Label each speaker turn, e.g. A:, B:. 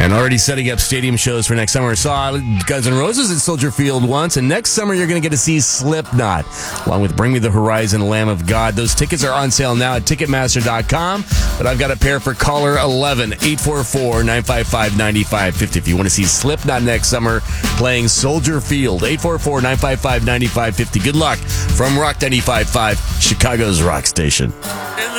A: And already setting up stadium shows for next summer. Saw Guns N' Roses at Soldier Field once, and next summer you're going to get to see Slipknot, along with Bring Me the Horizon, Lamb of God. Those tickets are on sale now at Ticketmaster.com, but I've got a pair for caller 11, 844-955-9550. If you want to see Slipknot next summer playing Soldier Field, 844-955-9550. Good luck from Rock 95.5, Chicago's rock station.